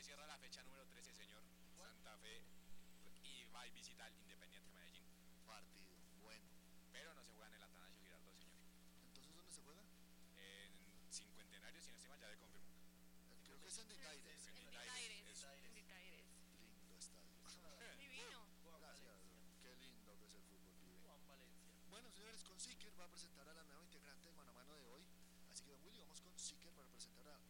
cierra la fecha número 13, señor. ¿Cuál? Santa Fe y va y visita al Independiente Medellín. Partido, bueno. Pero no se juega en el Atanasio Girardot, señor. Entonces, ¿dónde se juega? En Cincuentenario, si no estoy mal, ya le confirmo. Creo que es en Ditaires. En En Ditaires. Ditaires. Lindo estadio. Divino. Juan Gracias. Valencia. Qué lindo que es el fútbol, pibe. Juan Valencia. Bueno, señores, con Siker va a presentar a la nueva integrante del mano a mano de hoy. Así que, don Willy, vamos con Siker para presentar a